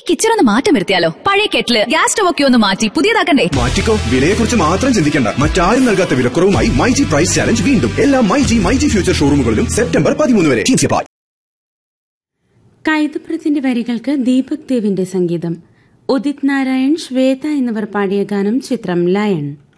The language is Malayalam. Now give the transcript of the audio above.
കിച്ചൺ ഒന്ന് മാറ്റം വരുത്തിയാലോ? പഴയ കെറ്റില്, ഗ്യാസ് സ്റ്റവ് ഒക്കെ ഒന്ന് മാറ്റി പുതിയതാക്കണ്ടേ? മാറ്റിക്കോ. വിലയെക്കുറിച്ച് മാത്രം ചിന്തിക്കേണ്ട. മറ്റാരും നൽകാത്ത വിലക്കുറവുമായി മൈജി പ്രൈസ് ചാലഞ്ച് വീണ്ടും എല്ലാ മൈജി ഫ്യൂച്ചർ ഷോറൂമുകളിലും സെപ്റ്റംബർ 13 വരെ. കൈതപ്രത്തിന്റെ വരികൾക്ക് ദീപക് ദേവിന്റെ സംഗീതം. ഉദിത് നാരായൺ, ശ്വേത എന്നിവർ പാടിയ ഗാനം. ചിത്രം ലയൺ.